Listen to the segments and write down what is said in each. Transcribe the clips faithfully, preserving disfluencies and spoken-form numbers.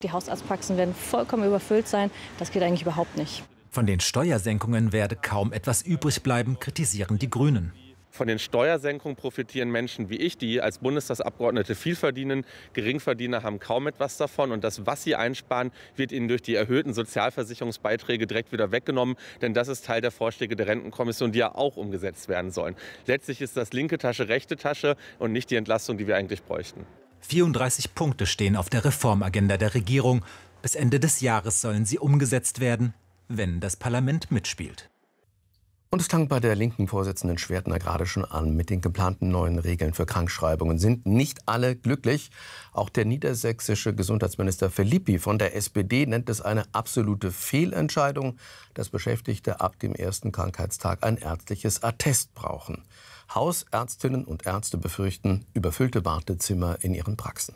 Die Hausarztpraxen werden vollkommen überfüllt sein. Das geht eigentlich überhaupt nicht. Von den Steuersenkungen werde kaum etwas übrig bleiben, kritisieren die Grünen. Von den Steuersenkungen profitieren Menschen wie ich, die als Bundestagsabgeordnete viel verdienen. Geringverdiener haben kaum etwas davon. Und das, was sie einsparen, wird ihnen durch die erhöhten Sozialversicherungsbeiträge direkt wieder weggenommen. Denn das ist Teil der Vorschläge der Rentenkommission, die ja auch umgesetzt werden sollen. Letztlich ist das linke Tasche, rechte Tasche und nicht die Entlastung, die wir eigentlich bräuchten. vierunddreißig Punkte stehen auf der Reformagenda der Regierung. Bis Ende des Jahres sollen sie umgesetzt werden, wenn das Parlament mitspielt. Und es klang bei der linken Vorsitzenden Schwertner gerade schon an. Mit den geplanten neuen Regeln für Krankschreibungen sind nicht alle glücklich. Auch der niedersächsische Gesundheitsminister Philippi von der S P D nennt es eine absolute Fehlentscheidung, dass Beschäftigte ab dem ersten Krankheitstag ein ärztliches Attest brauchen. Hausärztinnen und Ärzte befürchten überfüllte Wartezimmer in ihren Praxen.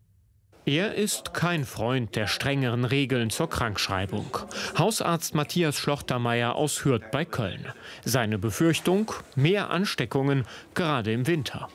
Er ist kein Freund der strengeren Regeln zur Krankschreibung. Hausarzt Matthias Schlochtermeier aus Hürth bei Köln. Seine Befürchtung: mehr Ansteckungen, gerade im Winter.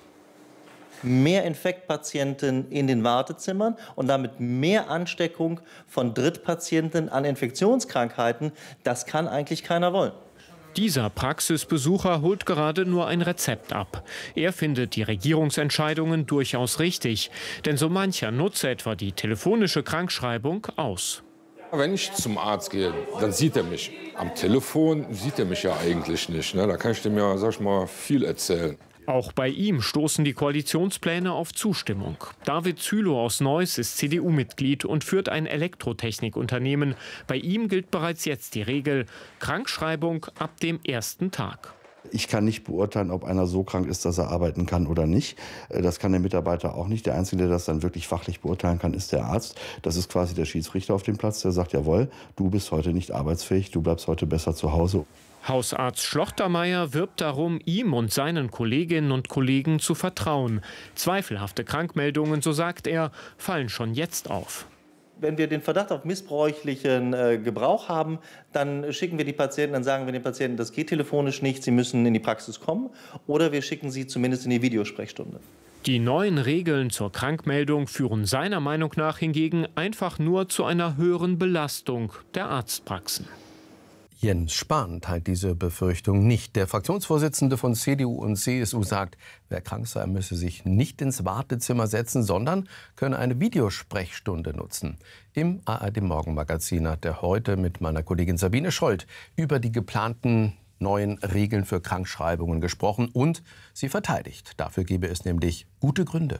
Mehr Infektpatienten in den Wartezimmern und damit mehr Ansteckung von Drittpatienten an Infektionskrankheiten. Das kann eigentlich keiner wollen. Dieser Praxisbesucher holt gerade nur ein Rezept ab. Er findet die Regierungsentscheidungen durchaus richtig. Denn so mancher nutze etwa die telefonische Krankschreibung aus. Wenn ich zum Arzt gehe, dann sieht er mich. Am Telefon sieht er mich ja eigentlich nicht. Ne? Da kann ich dem ja, sag ich mal, viel erzählen. Auch bei ihm stoßen die Koalitionspläne auf Zustimmung. David Zülow aus Neuss ist C D U-Mitglied und führt ein Elektrotechnikunternehmen. Bei ihm gilt bereits jetzt die Regel: Krankschreibung ab dem ersten Tag. Ich kann nicht beurteilen, ob einer so krank ist, dass er arbeiten kann oder nicht. Das kann der Mitarbeiter auch nicht. Der Einzige, der das dann wirklich fachlich beurteilen kann, ist der Arzt. Das ist quasi der Schiedsrichter auf dem Platz, der sagt: Jawohl, du bist heute nicht arbeitsfähig, du bleibst heute besser zu Hause. Hausarzt Schlochtermeier wirbt darum, ihm und seinen Kolleginnen und Kollegen zu vertrauen. Zweifelhafte Krankmeldungen, so sagt er, fallen schon jetzt auf. Wenn wir den Verdacht auf missbräuchlichen äh, Gebrauch haben, dann schicken wir die Patienten, dann sagen wir den Patienten, das geht telefonisch nicht, sie müssen in die Praxis kommen, oder wir schicken sie zumindest in die Videosprechstunde. Die neuen Regeln zur Krankmeldung führen seiner Meinung nach hingegen einfach nur zu einer höheren Belastung der Arztpraxen. Jens Spahn teilt diese Befürchtung nicht. Der Fraktionsvorsitzende von C D U und C S U sagt, wer krank sei, müsse sich nicht ins Wartezimmer setzen, sondern könne eine Videosprechstunde nutzen. Im A R D-Morgenmagazin hat er heute mit meiner Kollegin Sabine Scholz über die geplanten neuen Regeln für Krankschreibungen gesprochen und sie verteidigt. Dafür gebe es nämlich gute Gründe.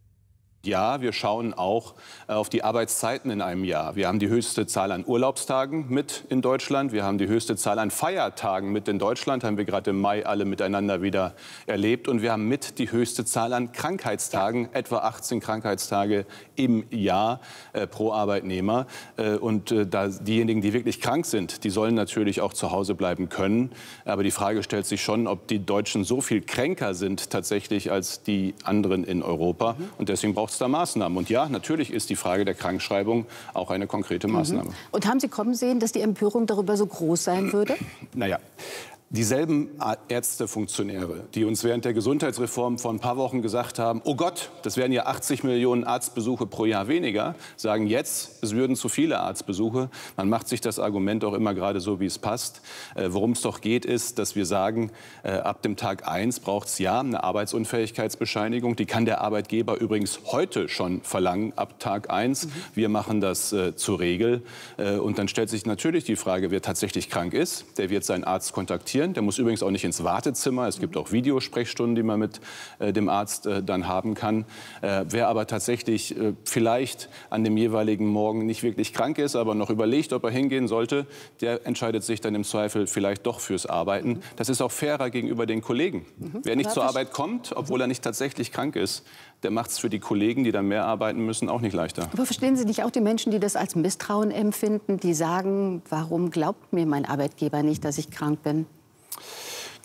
Ja, wir schauen auch auf die Arbeitszeiten in einem Jahr. Wir haben die höchste Zahl an Urlaubstagen mit in Deutschland. Wir haben die höchste Zahl an Feiertagen mit in Deutschland. Haben wir gerade im Mai alle miteinander wieder erlebt. Und wir haben mit die höchste Zahl an Krankheitstagen, etwa achtzehn Krankheitstage im Jahr äh, pro Arbeitnehmer. Äh, und äh, da diejenigen, die wirklich krank sind, die sollen natürlich auch zu Hause bleiben können. Aber die Frage stellt sich schon, ob die Deutschen so viel kränker sind tatsächlich als die anderen in Europa. Und deswegen braucht es da Maßnahmen. Und ja, natürlich ist die Frage der Krankschreibung auch eine konkrete Maßnahme. Mhm. Und haben Sie kommen sehen, dass die Empörung darüber so groß sein würde? Naja. Dieselben Ärzte, Funktionäre, die uns während der Gesundheitsreform vor ein paar Wochen gesagt haben, oh Gott, das wären ja achtzig Millionen Arztbesuche pro Jahr weniger, sagen jetzt, es würden zu viele Arztbesuche. Man macht sich das Argument auch immer gerade so, wie es passt. Äh, worum es doch geht, ist, dass wir sagen, äh, ab dem Tag eins braucht es ja eine Arbeitsunfähigkeitsbescheinigung. Die kann der Arbeitgeber übrigens heute schon verlangen, ab Tag eins. Mhm. Wir machen das äh, zur Regel. Äh, und dann stellt sich natürlich die Frage, wer tatsächlich krank ist, der wird seinen Arzt kontaktieren. Der muss übrigens auch nicht ins Wartezimmer. Es gibt auch Videosprechstunden, die man mit äh, dem Arzt äh, dann haben kann. Äh, wer aber tatsächlich äh, vielleicht an dem jeweiligen Morgen nicht wirklich krank ist, aber noch überlegt, ob er hingehen sollte, der entscheidet sich dann im Zweifel vielleicht doch fürs Arbeiten. Das ist auch fairer gegenüber den Kollegen. Mhm. Wer nicht zur Arbeit kommt, obwohl er nicht tatsächlich krank ist, der macht es für die Kollegen, die dann mehr arbeiten müssen, auch nicht leichter. Aber verstehen Sie nicht auch die Menschen, die das als Misstrauen empfinden, die sagen, warum glaubt mir mein Arbeitgeber nicht, dass ich krank bin?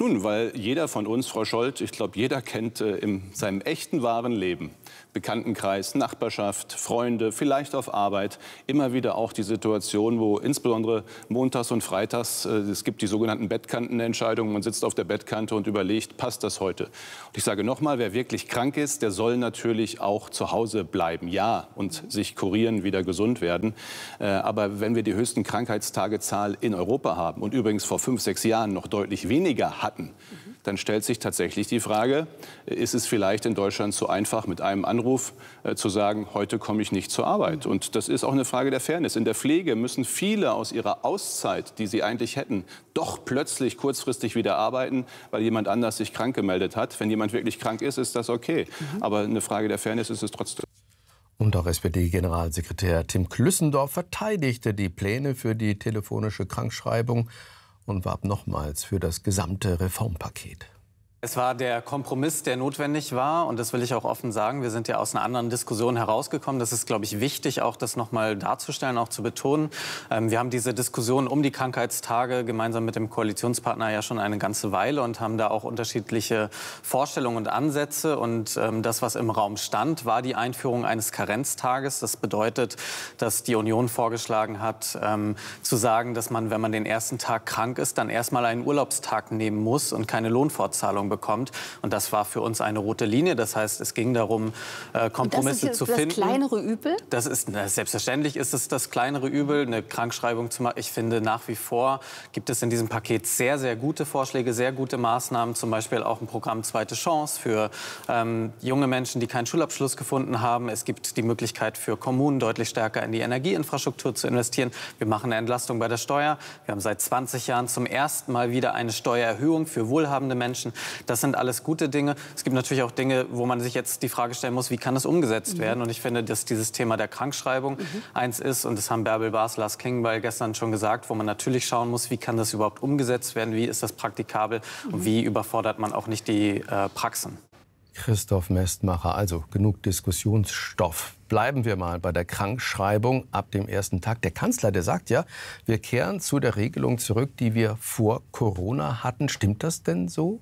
Nun, weil jeder von uns, Frau Scholz, ich glaube, jeder kennt äh, in seinem echten, wahren Leben, Bekanntenkreis, Nachbarschaft, Freunde, vielleicht auf Arbeit, immer wieder auch die Situation, wo insbesondere montags und freitags, äh, es gibt die sogenannten Bettkantenentscheidungen, man sitzt auf der Bettkante und überlegt, passt das heute? Und ich sage nochmal, wer wirklich krank ist, der soll natürlich auch zu Hause bleiben, ja, und sich kurieren, wieder gesund werden. Äh, aber wenn wir die höchsten Krankheitstagezahl in Europa haben und übrigens vor fünf, sechs Jahren noch deutlich weniger hatten, mhm. dann stellt sich tatsächlich die Frage, ist es vielleicht in Deutschland so einfach, mit einem Anruf äh, zu sagen, heute komme ich nicht zur Arbeit? Und das ist auch eine Frage der Fairness. In der Pflege müssen viele aus ihrer Auszeit, die sie eigentlich hätten, doch plötzlich kurzfristig wieder arbeiten, weil jemand anders sich krank gemeldet hat. Wenn jemand wirklich krank ist, ist das okay. Mhm. Aber eine Frage der Fairness ist es trotzdem. Und auch S P D-Generalsekretär Tim Klüssendorf verteidigte die Pläne für die telefonische Krankschreibung und warb nochmals für das gesamte Reformpaket. Es war der Kompromiss, der notwendig war. Und das will ich auch offen sagen. Wir sind ja aus einer anderen Diskussion herausgekommen. Das ist, glaube ich, wichtig, auch das noch mal darzustellen, auch zu betonen. Ähm, wir haben diese Diskussion um die Krankheitstage gemeinsam mit dem Koalitionspartner ja schon eine ganze Weile und haben da auch unterschiedliche Vorstellungen und Ansätze. Und ähm, das, was im Raum stand, war die Einführung eines Karenztages. Das bedeutet, dass die Union vorgeschlagen hat, ähm, zu sagen, dass man, wenn man den ersten Tag krank ist, dann erstmal einen Urlaubstag nehmen muss und keine Lohnfortzahlung bekommt. Und das war für uns eine rote Linie. Das heißt, es ging darum, äh, Kompromisse zu finden. Das ist das kleinere Übel? Das ist, na, selbstverständlich ist es das kleinere Übel, eine Krankschreibung zu machen. Ich finde, nach wie vor gibt es in diesem Paket sehr, sehr gute Vorschläge, sehr gute Maßnahmen. Zum Beispiel auch ein Programm Zweite Chance für ähm, junge Menschen, die keinen Schulabschluss gefunden haben. Es gibt die Möglichkeit für Kommunen, deutlich stärker in die Energieinfrastruktur zu investieren. Wir machen eine Entlastung bei der Steuer. Wir haben seit zwanzig Jahren zum ersten Mal wieder eine Steuererhöhung für wohlhabende Menschen. Das sind alles gute Dinge. Es gibt natürlich auch Dinge, wo man sich jetzt die Frage stellen muss, wie kann das umgesetzt mhm. werden? Und ich finde, dass dieses Thema der Krankschreibung mhm. eins ist, und das haben Bärbel Baas, Lars Klingbeil gestern schon gesagt, wo man natürlich schauen muss, wie kann das überhaupt umgesetzt werden, wie ist das praktikabel mhm. und wie überfordert man auch nicht die äh, Praxen. Christoph Mestmacher, also genug Diskussionsstoff. Bleiben wir mal bei der Krankschreibung ab dem ersten Tag. Der Kanzler, der sagt ja, wir kehren zu der Regelung zurück, die wir vor Corona hatten. Stimmt das denn so?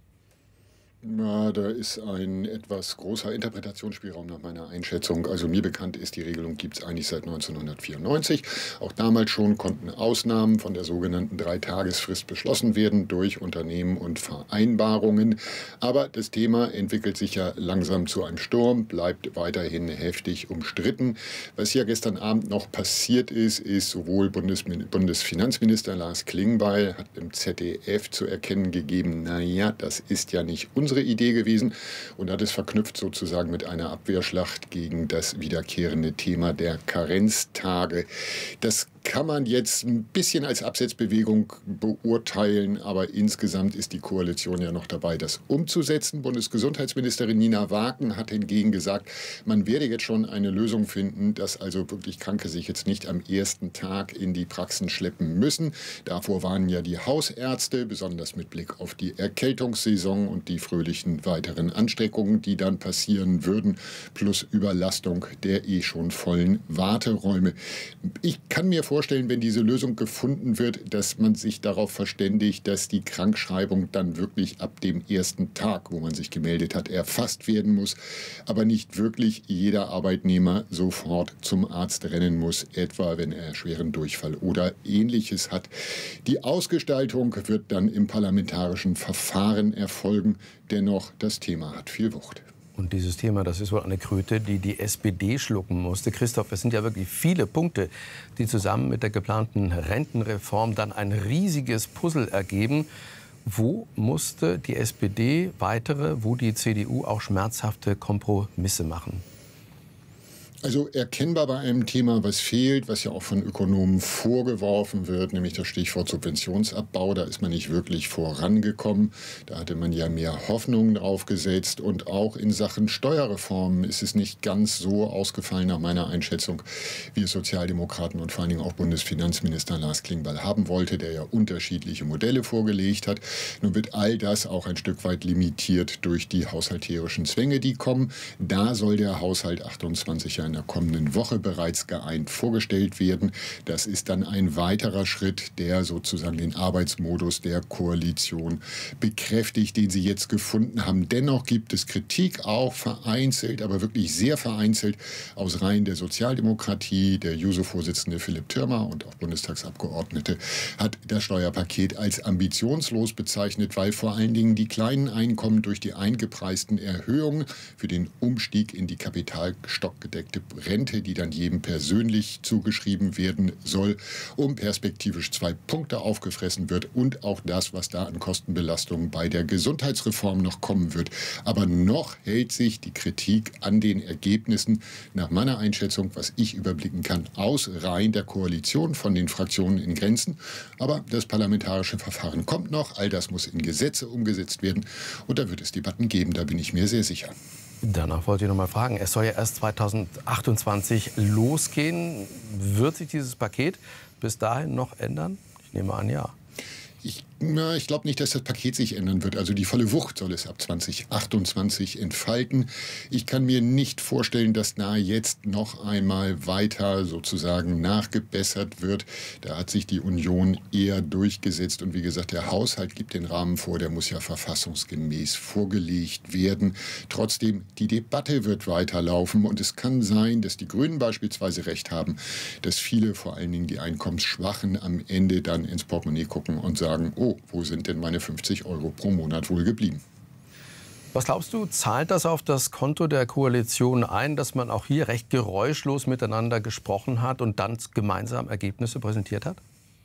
Ja, da ist ein etwas großer Interpretationsspielraum nach meiner Einschätzung. Also mir bekannt ist, die Regelung gibt es eigentlich seit neunzehnhundertvierundneunzig. Auch damals schon konnten Ausnahmen von der sogenannten Dreitagesfrist beschlossen werden durch Unternehmen und Vereinbarungen. Aber das Thema entwickelt sich ja langsam zu einem Sturm, bleibt weiterhin heftig umstritten. Was ja gestern Abend noch passiert ist, ist sowohl Bundesmin- Bundesfinanzminister Lars Klingbeil hat im Z D F zu erkennen gegeben, naja, das ist ja nicht unser unsere Idee gewesen und hat es verknüpft sozusagen mit einer Abwehrschlacht gegen das wiederkehrende Thema der Karenztage. Das kann man jetzt ein bisschen als Absetzbewegung beurteilen, aber insgesamt ist die Koalition ja noch dabei, das umzusetzen. Bundesgesundheitsministerin Nina Waaken hat hingegen gesagt, man werde jetzt schon eine Lösung finden, dass also wirklich Kranke sich jetzt nicht am ersten Tag in die Praxen schleppen müssen. Davor warnen ja die Hausärzte, besonders mit Blick auf die Erkältungssaison und die fröhlichen weiteren Ansteckungen, die dann passieren würden, plus Überlastung der eh schon vollen Warteräume. Ich kann mir vorstellen, wenn diese Lösung gefunden wird, dass man sich darauf verständigt, dass die Krankschreibung dann wirklich ab dem ersten Tag, wo man sich gemeldet hat, erfasst werden muss, aber nicht wirklich jeder Arbeitnehmer sofort zum Arzt rennen muss, etwa wenn er schweren Durchfall oder Ähnliches hat. Die Ausgestaltung wird dann im parlamentarischen Verfahren erfolgen. Dennoch, das Thema hat viel Wucht. Und dieses Thema, das ist wohl eine Kröte, die die S P D schlucken musste. Christoph, es sind ja wirklich viele Punkte, die zusammen mit der geplanten Rentenreform dann ein riesiges Puzzle ergeben. Wo musste die S P D weitere, wo die C D U auch schmerzhafte Kompromisse machen? Also erkennbar bei einem Thema, was fehlt, was ja auch von Ökonomen vorgeworfen wird, nämlich das Stichwort Subventionsabbau. Da ist man nicht wirklich vorangekommen. Da hatte man ja mehr Hoffnungen drauf gesetzt. Und auch in Sachen Steuerreformen ist es nicht ganz so ausgefallen nach meiner Einschätzung, wie es Sozialdemokraten und vor allen Dingen auch Bundesfinanzminister Lars Klingbeil haben wollte, der ja unterschiedliche Modelle vorgelegt hat. Nun wird all das auch ein Stück weit limitiert durch die haushalterischen Zwänge, die kommen. Da soll der Haushalt achtundzwanzig ja in der kommenden Woche bereits geeint vorgestellt werden. Das ist dann ein weiterer Schritt, der sozusagen den Arbeitsmodus der Koalition bekräftigt, den sie jetzt gefunden haben. Dennoch gibt es Kritik, auch vereinzelt, aber wirklich sehr vereinzelt aus Reihen der Sozialdemokratie. Der Juso-Vorsitzende Philipp Thürmer und auch Bundestagsabgeordnete hat das Steuerpaket als ambitionslos bezeichnet, weil vor allen Dingen die kleinen Einkommen durch die eingepreisten Erhöhungen für den Umstieg in die kapitalstockgedeckte Rente, die dann jedem persönlich zugeschrieben werden soll, um perspektivisch zwei Punkte aufgefressen wird und auch das, was da an Kostenbelastungen bei der Gesundheitsreform noch kommen wird. Aber noch hält sich die Kritik an den Ergebnissen nach meiner Einschätzung, was ich überblicken kann, aus Reihen der Koalition von den Fraktionen in Grenzen. Aber das parlamentarische Verfahren kommt noch. All das muss in Gesetze umgesetzt werden. Und da wird es Debatten geben, da bin ich mir sehr sicher. Danach wollte ich noch mal fragen, es soll ja erst zweitausendachtundzwanzig losgehen. Wird sich dieses Paket bis dahin noch ändern? Ich nehme an, ja. Ich, na, ich glaube nicht, dass das Paket sich ändern wird. Also die volle Wucht soll es ab zweitausendachtundzwanzig entfalten. Ich kann mir nicht vorstellen, dass da jetzt noch einmal weiter sozusagen nachgebessert wird. Da hat sich die Union eher durchgesetzt. Und wie gesagt, der Haushalt gibt den Rahmen vor. Der muss ja verfassungsgemäß vorgelegt werden. Trotzdem, die Debatte wird weiterlaufen. Und es kann sein, dass die Grünen beispielsweise recht haben, dass viele, vor allen Dingen die Einkommensschwachen, am Ende dann ins Portemonnaie gucken und sagen, sagen, oh, wo sind denn meine fünfzig Euro pro Monat wohl geblieben? Was glaubst du, zahlt das auf das Konto der Koalition ein, dass man auch hier recht geräuschlos miteinander gesprochen hat und dann gemeinsam Ergebnisse präsentiert hat?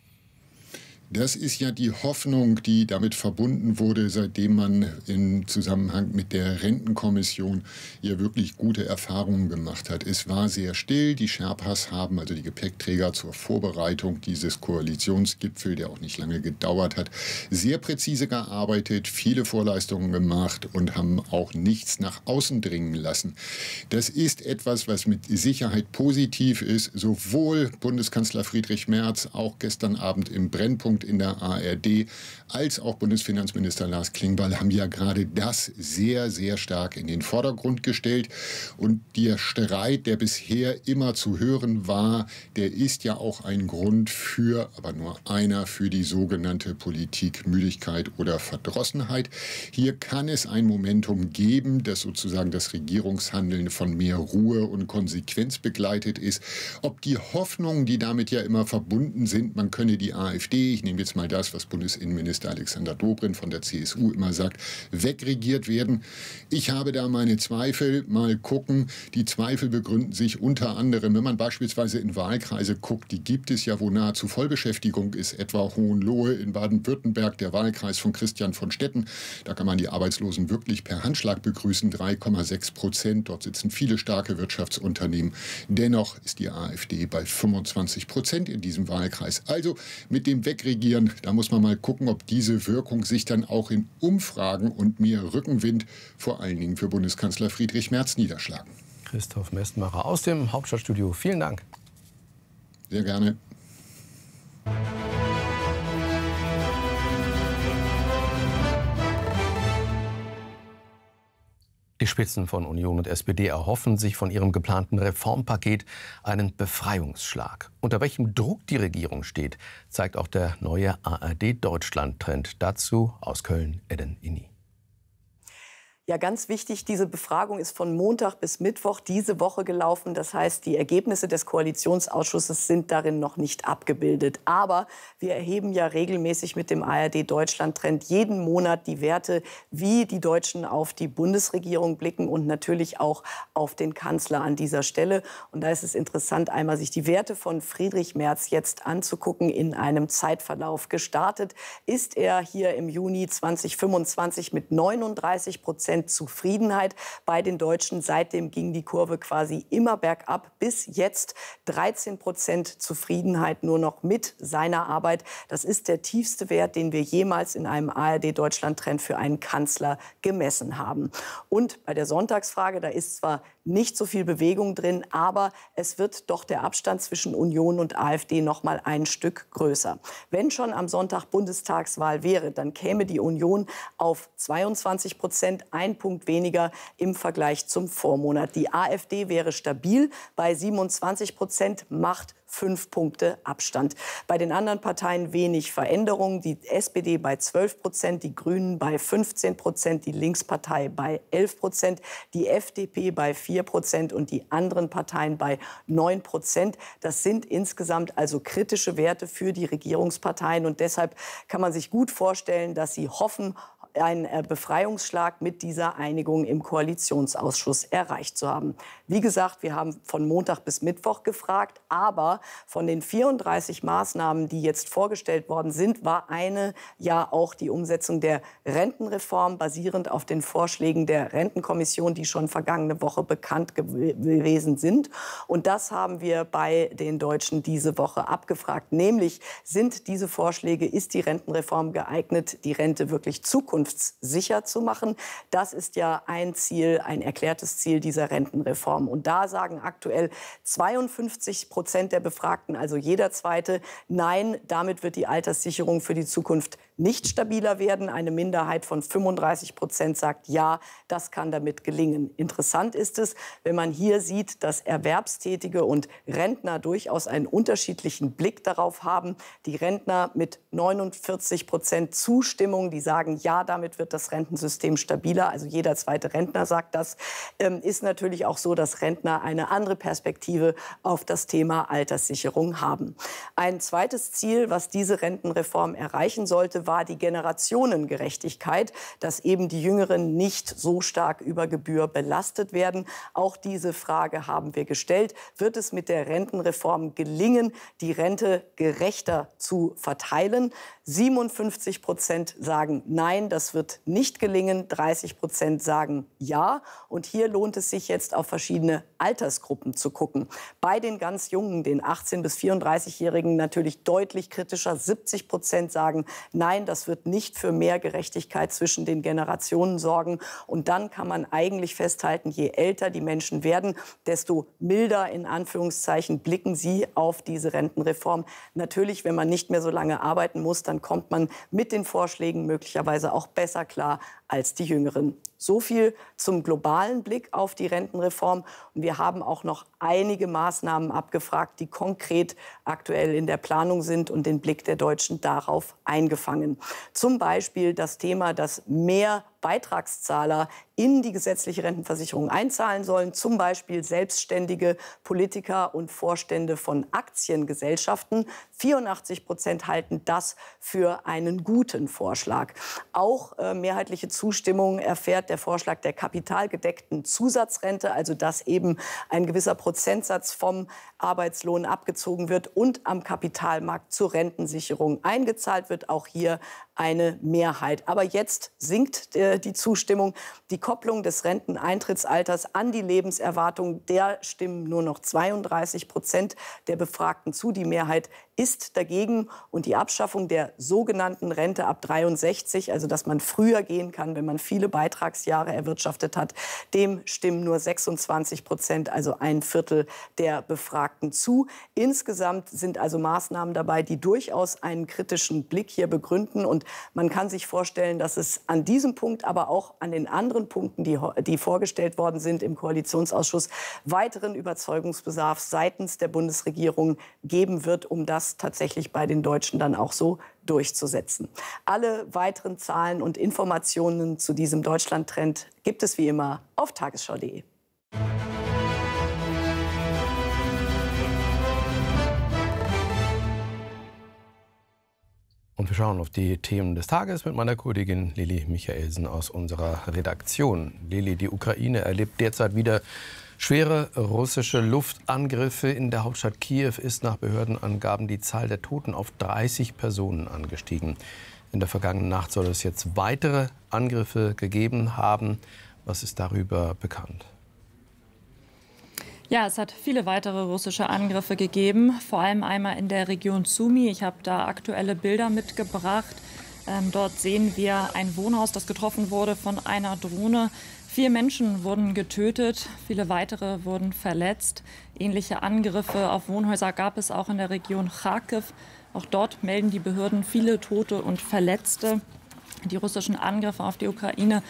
Das ist ja die Hoffnung, die damit verbunden wurde, seitdem man im Zusammenhang mit der Rentenkommission hier wirklich gute Erfahrungen gemacht hat. Es war sehr still. Die Sherpas haben, also die Gepäckträger zur Vorbereitung dieses Koalitionsgipfels, der auch nicht lange gedauert hat, sehr präzise gearbeitet, viele Vorleistungen gemacht und haben auch nichts nach außen dringen lassen. Das ist etwas, was mit Sicherheit positiv ist. Sowohl Bundeskanzler Friedrich Merz, auch gestern Abend im Brennpunkt in der A R D, als auch Bundesfinanzminister Lars Klingbeil haben ja gerade das sehr, sehr stark in den Vordergrund gestellt. Und der Streit, der bisher immer zu hören war, der ist ja auch ein Grund für, aber nur einer, für die sogenannte Politikmüdigkeit oder Verdrossenheit. Hier kann es ein Momentum geben, dass sozusagen das Regierungshandeln von mehr Ruhe und Konsequenz begleitet ist. Ob die Hoffnungen, die damit ja immer verbunden sind, man könne die AfD, ich nehme jetzt mal das, was Bundesinnenminister Alexander Dobrindt von der C S U immer sagt, wegregiert werden. Ich habe da meine Zweifel. Mal gucken. Die Zweifel begründen sich unter anderem, wenn man beispielsweise in Wahlkreise guckt, die gibt es ja, wo nahezu Vollbeschäftigung ist, etwa Hohenlohe in Baden-Württemberg, der Wahlkreis von Christian von Stetten. Da kann man die Arbeitslosen wirklich per Handschlag begrüßen, drei Komma sechs Prozent. Dort sitzen viele starke Wirtschaftsunternehmen. Dennoch ist die AfD bei fünfundzwanzig Prozent in diesem Wahlkreis. Also mit dem Wegregieren, da muss man mal gucken, ob diese Wirkung sich dann auch in Umfragen und mehr Rückenwind, vor allen Dingen für Bundeskanzler Friedrich Merz, niederschlagen. Christoph Mestmacher aus dem Hauptstadtstudio. Vielen Dank. Sehr gerne. Die Spitzen von Union und S P D erhoffen sich von ihrem geplanten Reformpaket einen Befreiungsschlag. Unter welchem Druck die Regierung steht, zeigt auch der neue A R D-Deutschland-Trend. Dazu aus Köln Eden Inni. Ja, ganz wichtig, diese Befragung ist von Montag bis Mittwoch diese Woche gelaufen. Das heißt, die Ergebnisse des Koalitionsausschusses sind darin noch nicht abgebildet. Aber wir erheben ja regelmäßig mit dem A R D-Deutschland-Trend jeden Monat die Werte, wie die Deutschen auf die Bundesregierung blicken und natürlich auch auf den Kanzler an dieser Stelle. Und da ist es interessant, einmal sich die Werte von Friedrich Merz jetzt anzugucken in einem Zeitverlauf. Gestartet ist er hier im Juni zweitausendfünfundzwanzig mit neununddreißig Prozent Zufriedenheit bei den Deutschen. Seitdem ging die Kurve quasi immer bergab. Bis jetzt dreizehn Prozent Zufriedenheit nur noch mit seiner Arbeit. Das ist der tiefste Wert, den wir jemals in einem A R D-Deutschland-Trend für einen Kanzler gemessen haben. Und bei der Sonntagsfrage, da ist zwar nicht so viel Bewegung drin, aber es wird doch der Abstand zwischen Union und AfD noch mal ein Stück größer. Wenn schon am Sonntag Bundestagswahl wäre, dann käme die Union auf zweiundzwanzig Prozent. ein Punkt weniger im Vergleich zum Vormonat. Die AfD wäre stabil bei siebenundzwanzig Prozent, macht fünf Punkte Abstand. Bei den anderen Parteien wenig Veränderung. Die S P D bei zwölf Prozent, die Grünen bei fünfzehn Prozent, die Linkspartei bei elf Prozent, die F D P bei vier Prozent und die anderen Parteien bei neun Prozent. Das sind insgesamt also kritische Werte für die Regierungsparteien. Und deshalb kann man sich gut vorstellen, dass sie hoffen, einen Befreiungsschlag mit dieser Einigung im Koalitionsausschuss erreicht zu haben. Wie gesagt, wir haben von Montag bis Mittwoch gefragt, aber von den vierunddreißig Maßnahmen, die jetzt vorgestellt worden sind, war eine ja auch die Umsetzung der Rentenreform, basierend auf den Vorschlägen der Rentenkommission, die schon vergangene Woche bekannt gewesen sind. Und das haben wir bei den Deutschen diese Woche abgefragt. Nämlich, sind diese Vorschläge, ist die Rentenreform geeignet, die Rente wirklich zukunftssicher zu machen? Das ist ja ein Ziel, ein erklärtes Ziel dieser Rentenreform. Und da sagen aktuell zweiundfünfzig Prozent der Befragten, also jeder Zweite, nein, damit wird die Alterssicherung für die Zukunft nicht stabiler werden. Eine Minderheit von fünfunddreißig Prozent sagt, ja, das kann damit gelingen. Interessant ist es, wenn man hier sieht, dass Erwerbstätige und Rentner durchaus einen unterschiedlichen Blick darauf haben. Die Rentner mit neunundvierzig Prozent Zustimmung, die sagen, ja, damit wird das Rentensystem stabiler. Also jeder zweite Rentner sagt das. Ähm, ist natürlich auch so, dass Rentner eine andere Perspektive auf das Thema Alterssicherung haben. Ein zweites Ziel, was diese Rentenreform erreichen sollte, war die Generationengerechtigkeit, dass eben die Jüngeren nicht so stark über Gebühr belastet werden. Auch diese Frage haben wir gestellt. Wird es mit der Rentenreform gelingen, die Rente gerechter zu verteilen? siebenundfünfzig Prozent sagen nein, das wird nicht gelingen. dreißig Prozent sagen ja. Und hier lohnt es sich jetzt auf verschiedene Altersgruppen zu gucken. Bei den ganz Jungen, den achtzehn- bis vierunddreißigjährigen, natürlich deutlich kritischer. siebzig Prozent sagen nein, das wird nicht für mehr Gerechtigkeit zwischen den Generationen sorgen. Und dann kann man eigentlich festhalten, je älter die Menschen werden, desto milder in Anführungszeichen blicken sie auf diese Rentenreform. Natürlich, wenn man nicht mehr so lange arbeiten muss, dann kommt man mit den Vorschlägen möglicherweise auch besser klar als die Jüngeren. So viel zum globalen Blick auf die Rentenreform. Und wir haben auch noch einige Maßnahmen abgefragt, die konkret aktuell in der Planung sind und den Blick der Deutschen darauf eingefangen. Zum Beispiel das Thema, dass mehr Beitragszahler in die gesetzliche Rentenversicherung einzahlen sollen, zum Beispiel selbstständige Politiker und Vorstände von Aktiengesellschaften. vierundachtzig Prozent halten das für einen guten Vorschlag. Auch äh, mehrheitliche Zustimmung erfährt der Vorschlag der kapitalgedeckten Zusatzrente, also dass eben ein gewisser Prozentsatz vom Arbeitslohn abgezogen wird und am Kapitalmarkt zur Rentensicherung eingezahlt wird. Auch hier eine Mehrheit. Aber jetzt sinkt äh, die Zustimmung. Die Kopplung des Renteneintrittsalters an die Lebenserwartung, der stimmen nur noch zweiunddreißig Prozent der Befragten zu. Die Mehrheit ist dagegen. Und die Abschaffung der sogenannten Rente ab dreiundsechzig, also dass man früher gehen kann, wenn man viele Beitragsjahre erwirtschaftet hat, dem stimmen nur sechsundzwanzig Prozent, also ein Viertel der Befragten zu. Insgesamt sind also Maßnahmen dabei, die durchaus einen kritischen Blick hier begründen. Und man kann sich vorstellen, dass es an diesem Punkt, aber auch an den anderen Punkten, die, die vorgestellt worden sind im Koalitionsausschuss, weiteren Überzeugungsbedarf seitens der Bundesregierung geben wird, um das tatsächlich bei den Deutschen dann auch so durchzusetzen. Alle weiteren Zahlen und Informationen zu diesem Deutschland-Trend gibt es wie immer auf tagesschau punkt de. Und wir schauen auf die Themen des Tages mit meiner Kollegin Lili Michaelsen aus unserer Redaktion. Lili, die Ukraine erlebt derzeit wieder schwere russische Luftangriffe. In der Hauptstadt Kiew ist nach Behördenangaben die Zahl der Toten auf dreißig Personen angestiegen. In der vergangenen Nacht soll es jetzt weitere Angriffe gegeben haben. Was ist darüber bekannt? Ja, es hat viele weitere russische Angriffe gegeben, vor allem einmal in der Region Sumy. Ich habe da aktuelle Bilder mitgebracht. Ähm, dort sehen wir ein Wohnhaus, das getroffen wurde von einer Drohne. Vier Menschen wurden getötet, viele weitere wurden verletzt. Ähnliche Angriffe auf Wohnhäuser gab es auch in der Region Charkiw. Auch dort melden die Behörden viele Tote und Verletzte. Die russischen Angriffe auf die Ukraine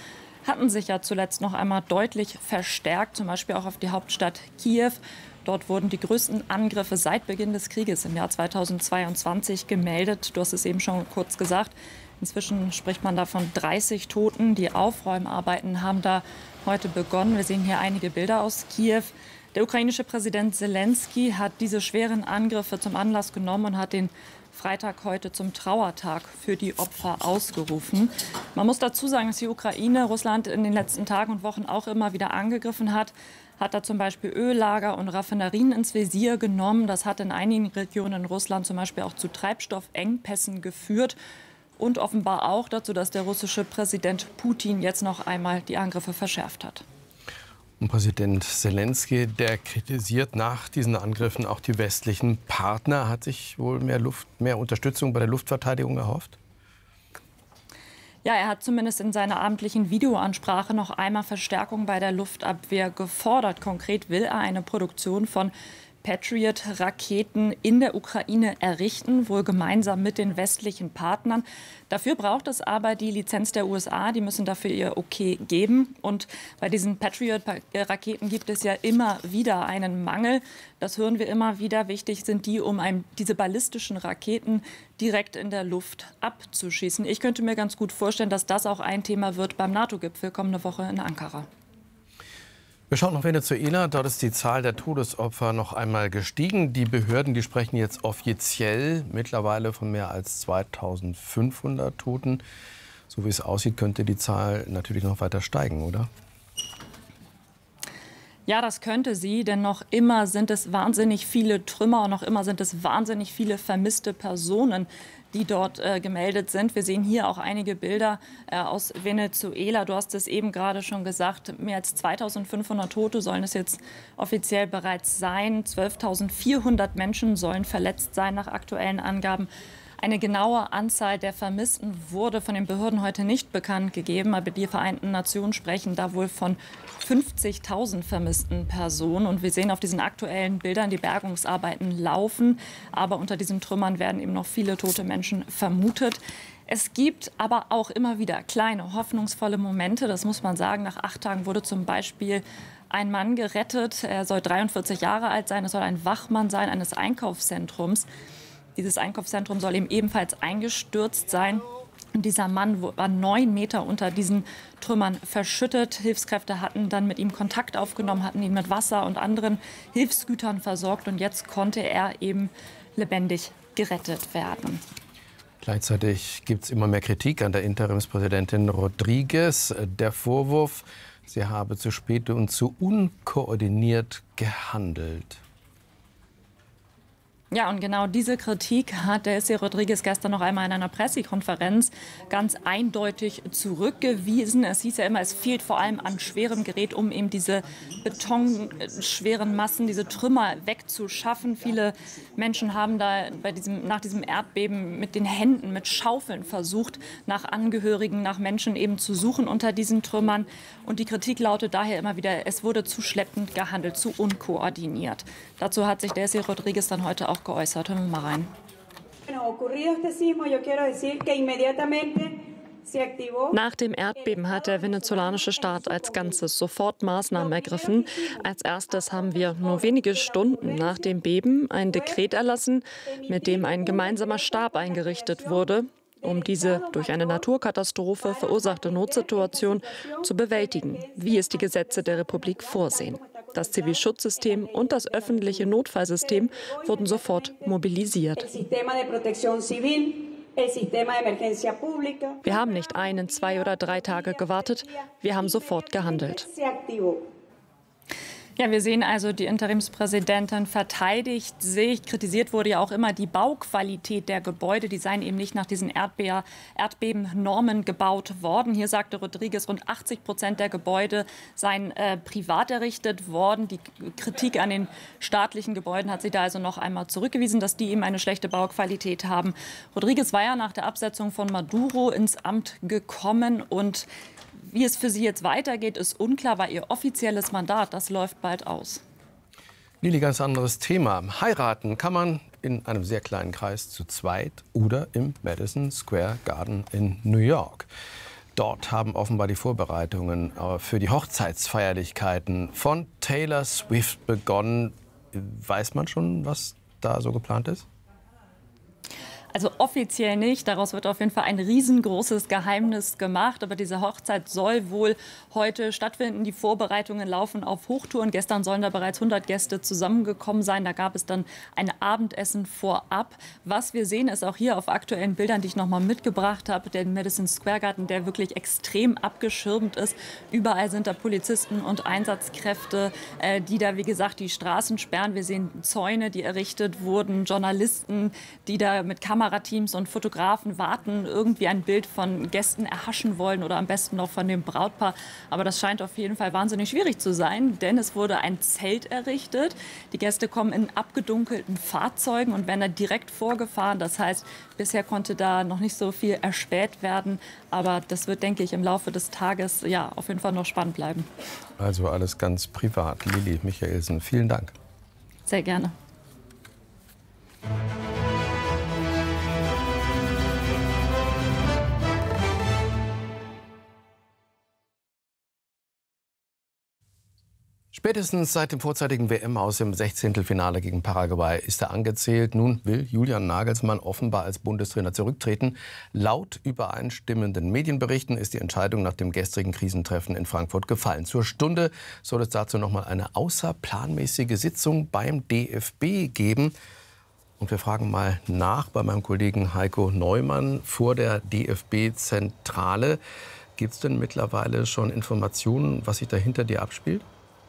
hatten sich ja zuletzt noch einmal deutlich verstärkt, zum Beispiel auch auf die Hauptstadt Kiew. Dort wurden die größten Angriffe seit Beginn des Krieges im Jahr zweitausendzweiundzwanzig gemeldet. Du hast es eben schon kurz gesagt. Inzwischen spricht man da von dreißig Toten. Die Aufräumarbeiten haben da heute begonnen. Wir sehen hier einige Bilder aus Kiew. Der ukrainische Präsident Zelensky hat diese schweren Angriffe zum Anlass genommen und hat den Freitag heute zum Trauertag für die Opfer ausgerufen. Man muss dazu sagen, dass die Ukraine Russland in den letzten Tagen und Wochen auch immer wieder angegriffen hat. Hat da zum Beispiel Öllager und Raffinerien ins Visier genommen. Das hat in einigen Regionen in Russland zum Beispiel auch zu Treibstoffengpässen geführt. Und offenbar auch dazu, dass der russische Präsident Putin jetzt noch einmal die Angriffe verschärft hat. Und Präsident Zelensky, der kritisiert nach diesen Angriffen auch die westlichen Partner. Hat sich wohl mehr, Luft, mehr Unterstützung bei der Luftverteidigung erhofft? Ja, er hat zumindest in seiner abendlichen Videoansprache noch einmal Verstärkung bei der Luftabwehr gefordert. Konkret will er eine Produktion von Patriot-Raketen in der Ukraine errichten, wohl gemeinsam mit den westlichen Partnern. Dafür braucht es aber die Lizenz der U S A. Die müssen dafür ihr Okay geben. Und bei diesen Patriot-Raketen gibt es ja immer wieder einen Mangel. Das hören wir immer wieder. Wichtig sind die, um einem, diese ballistischen Raketen direkt in der Luft abzuschießen. Ich könnte mir ganz gut vorstellen, dass das auch ein Thema wird beim NATO-Gipfel kommende Woche in Ankara. Wir schauen nach Venezuela. Dort ist die Zahl der Todesopfer noch einmal gestiegen. Die Behörden, die sprechen jetzt offiziell mittlerweile von mehr als zweitausendfünfhundert Toten. So wie es aussieht, könnte die Zahl natürlich noch weiter steigen, oder? Ja, das könnte sie, denn noch immer sind es wahnsinnig viele Trümmer und noch immer sind es wahnsinnig viele vermisste Personen, die dort äh, gemeldet sind. Wir sehen hier auch einige Bilder äh, aus Venezuela. Du hast es eben gerade schon gesagt, mehr als zweitausendfünfhundert Tote sollen es jetzt offiziell bereits sein. zwölftausendvierhundert Menschen sollen verletzt sein nach aktuellen Angaben. Eine genaue Anzahl der Vermissten wurde von den Behörden heute nicht bekannt gegeben, aber die Vereinten Nationen sprechen da wohl von fünfzigtausend vermissten Personen. Und wir sehen auf diesen aktuellen Bildern, die Bergungsarbeiten laufen, aber unter diesen Trümmern werden eben noch viele tote Menschen vermutet. Es gibt aber auch immer wieder kleine, hoffnungsvolle Momente, das muss man sagen. Nach acht Tagen wurde zum Beispiel ein Mann gerettet. Er soll dreiundvierzig Jahre alt sein, er soll ein Wachmann sein eines Einkaufszentrums. Dieses Einkaufszentrum soll eben ebenfalls eingestürzt sein. Und dieser Mann war neun Meter unter diesen Trümmern verschüttet. Hilfskräfte hatten dann mit ihm Kontakt aufgenommen, hatten ihn mit Wasser und anderen Hilfsgütern versorgt. Und jetzt konnte er eben lebendig gerettet werden. Gleichzeitig gibt es immer mehr Kritik an der Interimspräsidentin Rodriguez. Der Vorwurf, sie habe zu spät und zu unkoordiniert gehandelt. Ja, und genau diese Kritik hat Delcy Rodriguez gestern noch einmal in einer Pressekonferenz ganz eindeutig zurückgewiesen. Es hieß ja immer, es fehlt vor allem an schwerem Gerät, um eben diese betonschweren Massen, diese Trümmer wegzuschaffen. Viele Menschen haben da bei diesem, nach diesem Erdbeben mit den Händen, mit Schaufeln versucht, nach Angehörigen, nach Menschen eben zu suchen unter diesen Trümmern. Und die Kritik lautet daher immer wieder, es wurde zu schleppend gehandelt, zu unkoordiniert. Dazu hat sich Delcy Rodriguez dann heute auch geäußert. Hören wir mal rein. Nach dem Erdbeben hat der venezolanische Staat als Ganzes sofort Maßnahmen ergriffen. Als erstes haben wir nur wenige Stunden nach dem Beben ein Dekret erlassen, mit dem ein gemeinsamer Stab eingerichtet wurde, um diese durch eine Naturkatastrophe verursachte Notsituation zu bewältigen, wie es die Gesetze der Republik vorsehen. Das Zivilschutzsystem und das öffentliche Notfallsystem wurden sofort mobilisiert. Wir haben nicht einen, zwei oder drei Tage gewartet, wir haben sofort gehandelt. Ja, wir sehen also, die Interimspräsidentin verteidigt sich. Kritisiert wurde ja auch immer die Bauqualität der Gebäude. Die seien eben nicht nach diesen Erdbe- Erdbebennormen gebaut worden. Hier sagte Rodriguez, rund achtzig Prozent der Gebäude seien äh, privat errichtet worden. Die Kritik an den staatlichen Gebäuden hat sie da also noch einmal zurückgewiesen, dass die eben eine schlechte Bauqualität haben. Rodriguez war ja nach der Absetzung von Maduro ins Amt gekommen und wie es für sie jetzt weitergeht, ist unklar, weil ihr offizielles Mandat, das läuft bald aus. Lili, ganz anderes Thema. Heiraten kann man in einem sehr kleinen Kreis zu zweit oder im Madison Square Garden in New York. Dort haben offenbar die Vorbereitungen für die Hochzeitsfeierlichkeiten von Taylor Swift begonnen. Weiß man schon, was da so geplant ist? Also offiziell nicht. Daraus wird auf jeden Fall ein riesengroßes Geheimnis gemacht. Aber diese Hochzeit soll wohl heute stattfinden. Die Vorbereitungen laufen auf Hochtouren. Gestern sollen da bereits hundert Gäste zusammengekommen sein. Da gab es dann ein Abendessen vorab. Was wir sehen, ist auch hier auf aktuellen Bildern, die ich noch mal mitgebracht habe, der Madison Square Garden, der wirklich extrem abgeschirmt ist. Überall sind da Polizisten und Einsatzkräfte, äh, die da, wie gesagt, die Straßen sperren. Wir sehen Zäune, die errichtet wurden, Journalisten, die da mit Kameras Kamerateams und Fotografen warten, irgendwie ein Bild von Gästen erhaschen wollen oder am besten noch von dem Brautpaar. Aber das scheint auf jeden Fall wahnsinnig schwierig zu sein, denn es wurde ein Zelt errichtet. Die Gäste kommen in abgedunkelten Fahrzeugen und werden dann direkt vorgefahren. Das heißt, bisher konnte da noch nicht so viel erspäht werden. Aber das wird, denke ich, im Laufe des Tages ja auf jeden Fall noch spannend bleiben. Also alles ganz privat. Lili Michaelsen, vielen Dank. Sehr gerne. Spätestens seit dem vorzeitigen W M-Aus im Sechzehntelfinale gegen Paraguay ist er angezählt. Nun will Julian Nagelsmann offenbar als Bundestrainer zurücktreten. Laut übereinstimmenden Medienberichten ist die Entscheidung nach dem gestrigen Krisentreffen in Frankfurt gefallen. Zur Stunde soll es dazu noch mal eine außerplanmäßige Sitzung beim D F B geben. Und wir fragen mal nach bei meinem Kollegen Heiko Neumann vor der D F B-Zentrale. Gibt es denn mittlerweile schon Informationen, was sich da hinter dir abspielt?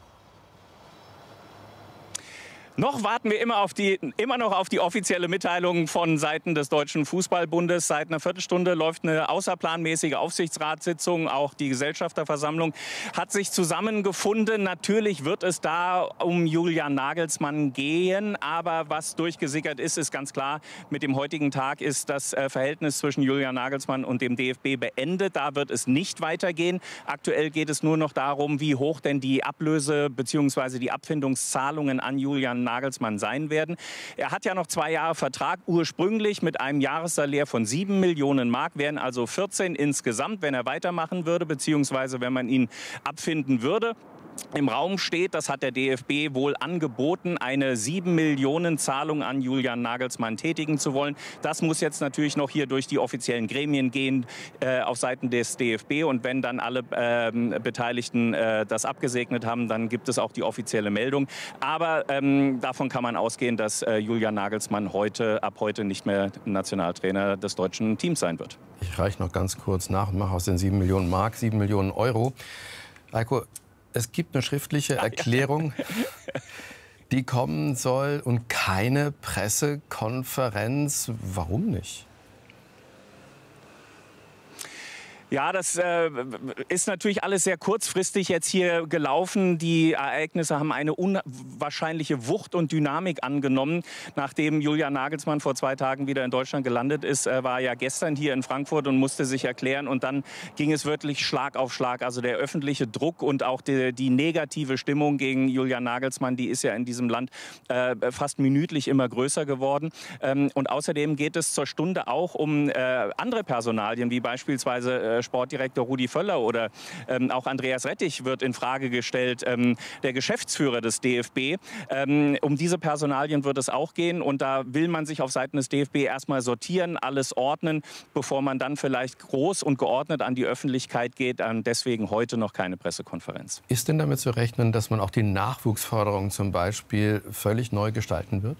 Noch warten wir immer, auf die, immer noch auf die offizielle Mitteilung von Seiten des Deutschen Fußballbundes. Seit einer Viertelstunde läuft eine außerplanmäßige Aufsichtsratssitzung. Auch die Gesellschafterversammlung hat sich zusammengefunden. Natürlich wird es da um Julian Nagelsmann gehen. Aber was durchgesickert ist, ist ganz klar, mit dem heutigen Tag ist das Verhältnis zwischen Julian Nagelsmann und dem D F B beendet. Da wird es nicht weitergehen. Aktuell geht es nur noch darum, wie hoch denn die Ablöse bzw. die Abfindungszahlungen an Julian Nagelsmann sein werden. Er hat ja noch zwei Jahre Vertrag, ursprünglich mit einem Jahressalär von sieben Millionen Mark, wären also vierzehn insgesamt, wenn er weitermachen würde, beziehungsweise wenn man ihn abfinden würde. Im Raum steht, das hat der D F B wohl angeboten, eine sieben Millionen Zahlung an Julian Nagelsmann tätigen zu wollen. Das muss jetzt natürlich noch hier durch die offiziellen Gremien gehen äh, auf Seiten des D F B. Und wenn dann alle äh, Beteiligten äh, das abgesegnet haben, dann gibt es auch die offizielle Meldung. Aber ähm, davon kann man ausgehen, dass äh, Julian Nagelsmann heute, ab heute nicht mehr Nationaltrainer des deutschen Teams sein wird. Ich reiche noch ganz kurz nach und mache aus den sieben Millionen Mark sieben Millionen Euro. Heiko, es gibt eine schriftliche Erklärung, die kommen soll und keine Pressekonferenz. Warum nicht? Ja, das äh, ist natürlich alles sehr kurzfristig jetzt hier gelaufen. Die Ereignisse haben eine unwahrscheinliche Wucht und Dynamik angenommen. Nachdem Julian Nagelsmann vor zwei Tagen wieder in Deutschland gelandet ist, äh, war er ja gestern hier in Frankfurt und musste sich erklären. Und dann ging es wirklich Schlag auf Schlag. Also der öffentliche Druck und auch die, die negative Stimmung gegen Julian Nagelsmann, die ist ja in diesem Land äh, fast minütlich immer größer geworden. Ähm, und außerdem geht es zur Stunde auch um äh, andere Personalien, wie beispielsweise äh, Sportdirektor Rudi Völler oder ähm, auch Andreas Rettich wird in Frage gestellt, ähm, der Geschäftsführer des D F B. Ähm, um diese Personalien wird es auch gehen und da will man sich auf Seiten des D F B erstmal sortieren, alles ordnen, bevor man dann vielleicht groß und geordnet an die Öffentlichkeit geht. Ähm, deswegen heute noch keine Pressekonferenz. Ist denn damit zu rechnen, dass man auch die Nachwuchsförderung zum Beispiel völlig neu gestalten wird?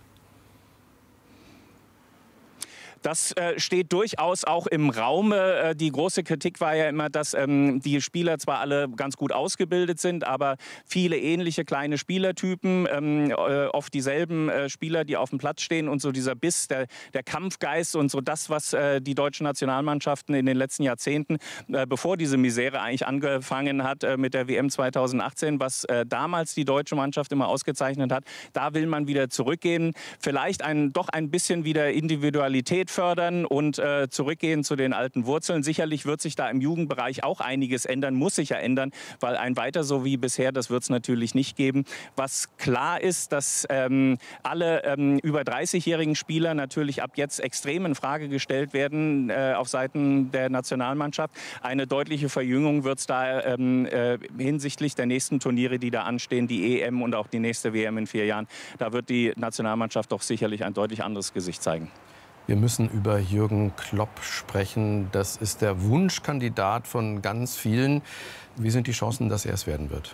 Das äh, steht durchaus auch im Raume. Äh, die große Kritik war ja immer, dass ähm, die Spieler zwar alle ganz gut ausgebildet sind, aber viele ähnliche kleine Spielertypen, ähm, äh, oft dieselben äh, Spieler, die auf dem Platz stehen und so dieser Biss, der, der Kampfgeist und so das, was äh, die deutschen Nationalmannschaften in den letzten Jahrzehnten, äh, bevor diese Misere eigentlich angefangen hat äh, mit der W M zweitausendachtzehn, was äh, damals die deutsche Mannschaft immer ausgezeichnet hat, da will man wieder zurückgehen. Vielleicht ein, doch ein bisschen wieder Individualität fördern und äh, zurückgehen zu den alten Wurzeln. Sicherlich wird sich da im Jugendbereich auch einiges ändern, muss sich ja ändern, weil ein weiter so wie bisher, das wird es natürlich nicht geben. Was klar ist, dass ähm, alle ähm, über dreißigjährigen Spieler natürlich ab jetzt extrem in Frage gestellt werden äh, auf Seiten der Nationalmannschaft. Eine deutliche Verjüngung wird es da ähm, äh, hinsichtlich der nächsten Turniere, die da anstehen, die E M und auch die nächste W M in vier Jahren. Da wird die Nationalmannschaft doch sicherlich ein deutlich anderes Gesicht zeigen. Wir müssen über Jürgen Klopp sprechen. Das ist der Wunschkandidat von ganz vielen. Wie sind die Chancen, dass er es werden wird?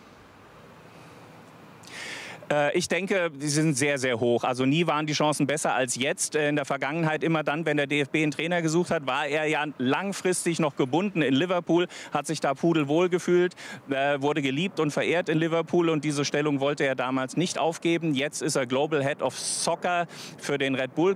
Ich denke, sie sind sehr, sehr hoch. Also nie waren die Chancen besser als jetzt. In der Vergangenheit immer dann, wenn der D F B einen Trainer gesucht hat, war er ja langfristig noch gebunden in Liverpool, hat sich da pudelwohl gefühlt, wurde geliebt und verehrt in Liverpool und diese Stellung wollte er damals nicht aufgeben. Jetzt ist er Global Head of Soccer für den Red Bull